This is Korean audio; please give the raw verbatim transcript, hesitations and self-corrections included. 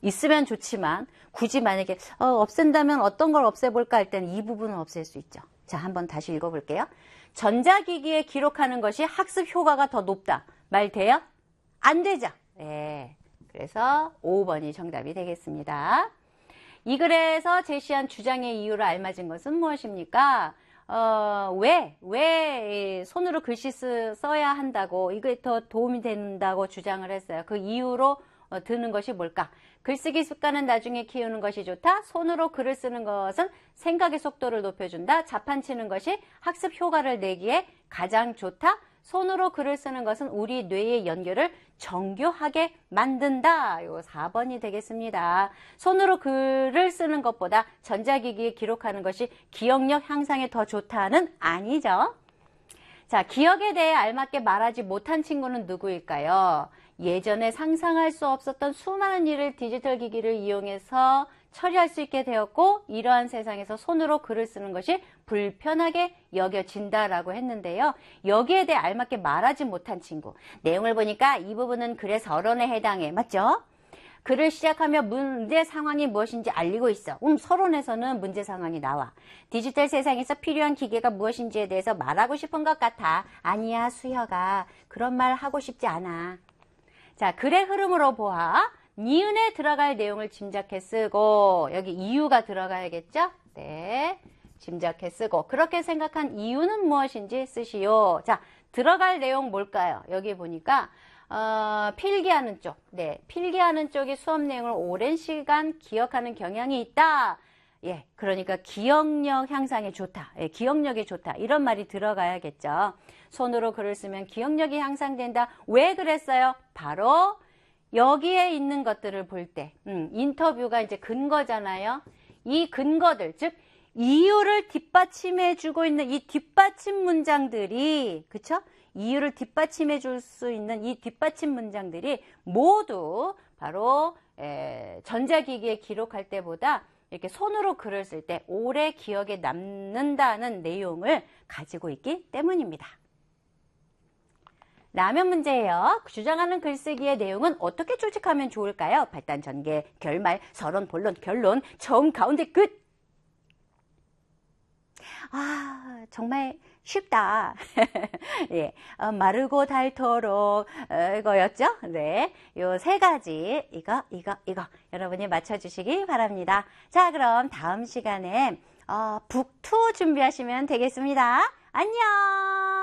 있으면 좋지만 굳이 만약에 어, 없앤다면 어떤 걸 없애볼까 할 때는 이 부분은 없앨 수 있죠. 자, 한번 다시 읽어볼게요. 전자기기에 기록하는 것이 학습 효과가 더 높다. 말 돼요? 안 되죠. 네. 그래서 오 번이 정답이 되겠습니다. 이 글에서 제시한 주장의 이유를 알맞은 것은 무엇입니까? 어, 왜, 왜 손으로 글씨 쓰, 써야 한다고, 이게 더 도움이 된다고 주장을 했어요. 그 이유로 어, 드는 것이 뭘까? 글쓰기 습관은 나중에 키우는 것이 좋다. 손으로 글을 쓰는 것은 생각의 속도를 높여준다. 자판 치는 것이 학습 효과를 내기에 가장 좋다. 손으로 글을 쓰는 것은 우리 뇌의 연결을 정교하게 만든다. 요 사 번이 되겠습니다. 손으로 글을 쓰는 것보다 전자기기에 기록하는 것이 기억력 향상에 더 좋다는 아니죠. 자, 기억에 대해 알맞게 말하지 못한 친구는 누구일까요? 예전에 상상할 수 없었던 수많은 일을 디지털 기기를 이용해서 처리할 수 있게 되었고 이러한 세상에서 손으로 글을 쓰는 것이 불편하게 여겨진다라고 했는데요. 여기에 대해 알맞게 말하지 못한 친구. 내용을 보니까 이 부분은 글의 서론에 해당해. 맞죠? 글을 시작하며 문제 상황이 무엇인지 알리고 있어. 음, 서론에서는 문제 상황이 나와. 디지털 세상에서 필요한 기계가 무엇인지에 대해서 말하고 싶은 것 같아. 아니야, 수혁아. 그런 말 하고 싶지 않아. 자, 글의 흐름으로 보아. 니은에 들어갈 내용을 짐작해 쓰고, 여기 이유가 들어가야겠죠? 네. 짐작해 쓰고, 그렇게 생각한 이유는 무엇인지 쓰시오. 자, 들어갈 내용 뭘까요? 여기 보니까, 어, 필기하는 쪽. 네. 필기하는 쪽이 수업 내용을 오랜 시간 기억하는 경향이 있다. 예. 그러니까 기억력 향상에 좋다. 예, 기억력이 좋다. 이런 말이 들어가야겠죠. 손으로 글을 쓰면 기억력이 향상된다. 왜 그랬어요? 바로 여기에 있는 것들을 볼 때, 음, 인터뷰가 이제 근거잖아요. 이 근거들, 즉 이유를 뒷받침해 주고 있는 이 뒷받침 문장들이, 그쵸? 이유를 뒷받침해 줄 수 있는 이 뒷받침 문장들이 모두 바로 에, 전자기기에 기록할 때보다 이렇게 손으로 글을 쓸 때 오래 기억에 남는다는 내용을 가지고 있기 때문입니다. 라면 문제예요. 주장하는 글쓰기의 내용은 어떻게 조직하면 좋을까요? 발단, 전개, 결말, 서론, 본론, 결론, 처음, 가운데, 끝. 아, 정말 쉽다. 예, 어, 마르고 닳도록 어, 이거였죠? 네, 요 세 가지 이거, 이거, 이거 여러분이 맞춰주시기 바랍니다. 자, 그럼 다음 시간에 어, 북투 준비하시면 되겠습니다. 안녕.